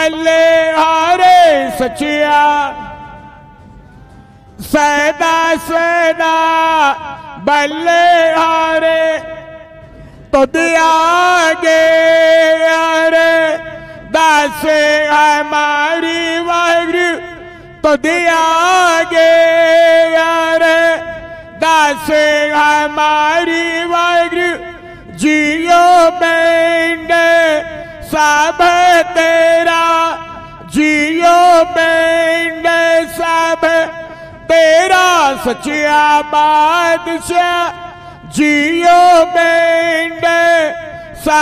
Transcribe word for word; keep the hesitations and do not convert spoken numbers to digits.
बल्ले हारे सचिया सैदा सैदा बल्ले हारे तो दिया गे यारे दास हमारी वाहिगुरु तो दिया गे यारे दास हमारी वाहिगुरु जियो बेंडे सब तेरा जियो बेंडे सब तेरा सचिया बादशाह जियो बेंडे